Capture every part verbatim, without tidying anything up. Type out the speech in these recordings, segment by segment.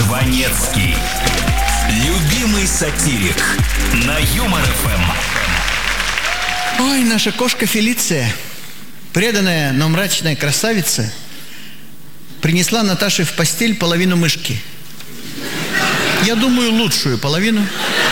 Жванецкий. Любимый сатирик на Юмор эф эм. Ой, наша кошка Фелиция, преданная, но мрачная красавица, принесла Наташе в постель половину мышки. Я думаю, лучшую половину.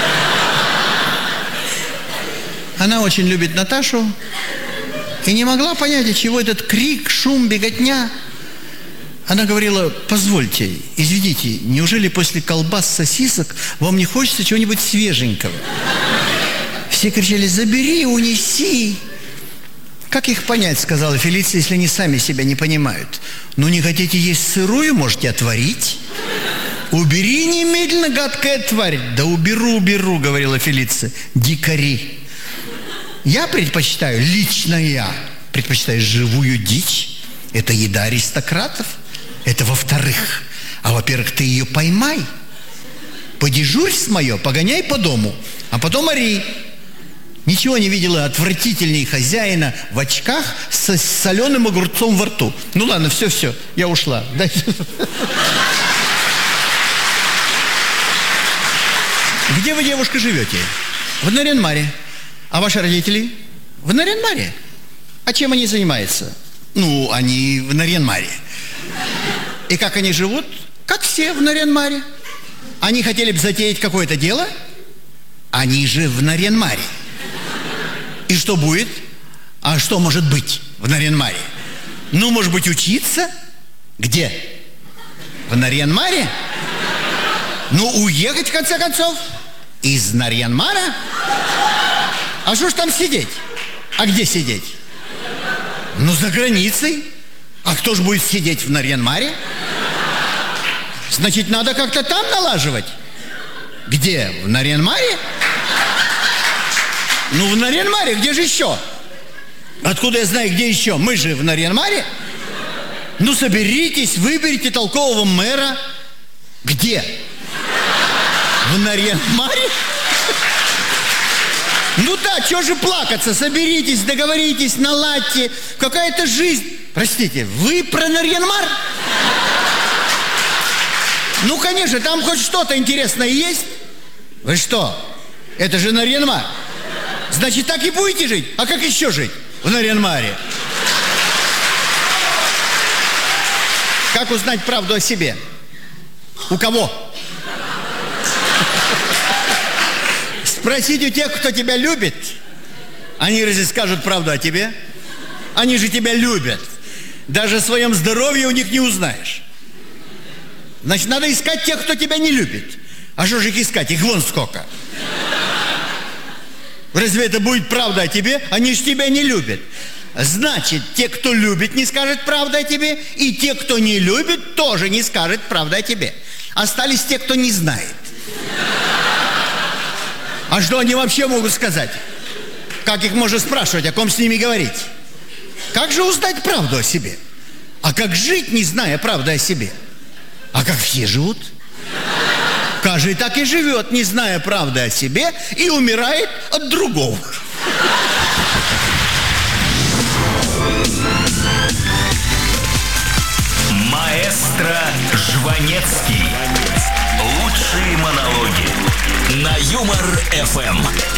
Она очень любит Наташу и не могла понять, от чего этот крик, шум, беготня. Она говорила: позвольте, извините, неужели после колбас, сосисок вам не хочется чего-нибудь свеженького? Все кричали: забери, унеси. Как их понять, сказала Фелиция, если они сами себя не понимают? Ну, не хотите есть сырую, можете отварить. Убери немедленно, гадкая тварь. Да уберу, уберу, говорила Фелиция. Дикари. Я предпочитаю, лично я предпочитаю живую дичь. Это еда аристократов. Это во-вторых. А во-первых, ты ее поймай, подежурь с мое, погоняй по дому, а потом ори. Ничего не видела отвратительней хозяина в очках с соленым огурцом во рту. Ну ладно, все-все, я ушла. Где вы, девушка, живете? В Нарьян-Маре. А ваши родители? В Нарьян-Маре. А чем они занимаются? Ну, они в Нарьян-Маре. И как они живут? Как все в Нарьян-Маре. Они хотели бы затеять какое-то дело? Они же в Нарьян-Маре. И что будет? А что может быть в Нарьян-Маре? Ну, может быть, учиться? Где? В Нарьян-Маре? Ну, уехать, в конце концов, из Нарьян-Мара? А что ж там сидеть? А где сидеть? Ну, за границей. А кто ж будет сидеть в Нарьян-Маре? Значит, надо как-то там налаживать. Где? В Нарьян-Маре? Ну, в Нарьян-Маре, где же еще? Откуда я знаю, где еще? Мы же в Нарьян-Маре. Ну, соберитесь, выберите толкового мэра. Где? В Нарьян-Маре? Ну да, что же плакаться? Соберитесь, договоритесь, наладьте. Какая-то жизнь. Простите, вы про Нарьян-Мар? Ну, конечно, там хоть что-то интересное есть. Вы что? Это же Нарьян-Мар. Значит, так и будете жить? А как еще жить в Нарьян-Маре? Как узнать правду о себе? У кого? Спросить у тех, кто тебя любит. Они разве скажут правду о тебе? Они же тебя любят. Даже о своем здоровье у них не узнаешь. Значит, надо искать тех, кто тебя не любит. А что же их искать? Их вон сколько. Разве это будет правда о тебе? Они же тебя не любят. Значит, те, кто любит, не скажет правду о тебе. И те, кто не любит, тоже не скажет правду о тебе. Остались те, кто не знает. А что они вообще могут сказать? Как их можно спрашивать, о ком с ними говорить? Как же узнать правду о себе? А как жить, не зная правды о себе? А как все живут? Каждый так и живет, не зная правды о себе, и умирает от другого. Маэстро Жванецкий. Лучшие монологи на Юмор эф эм.